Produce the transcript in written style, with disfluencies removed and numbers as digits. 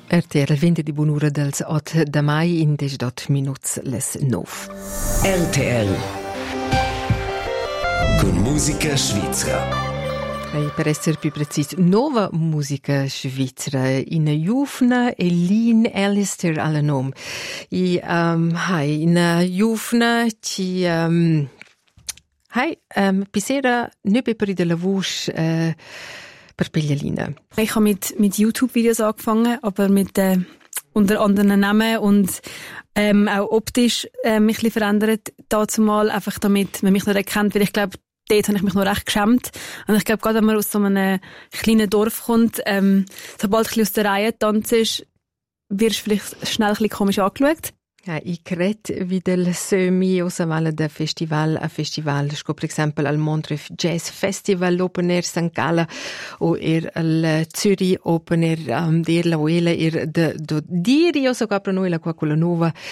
RTL il 20 di buon'ora dels 8 de mai in 18 minuts les 9. RTL con musica svizzera. Per essere più precisi, nuova musica svizzera in Jufna e Lynn Alistair alla nome. In Jufna ci bisera nicht per die Lavouche per Piglialina. Ich habe mit YouTube-Videos angefangen, aber mit unter anderen Namen und auch optisch mich ein bisschen verändert. Dazu mal einfach damit man mich noch erkennt, weil ich glaube, dort habe ich mich noch recht geschämt. Und ich glaube, gerade wenn man aus so einem kleinen Dorf kommt, sobald du ein bisschen aus der Reihe tanzt, wirst du vielleicht schnell ein bisschen komisch angeschaut. I cred videl semi o savala da festival a festival sco per esempio al Montreux Jazz Festival Open Air St. Gallen o al Zürich Open Air dir la uela de diri o sogar per noi la qua quella nuova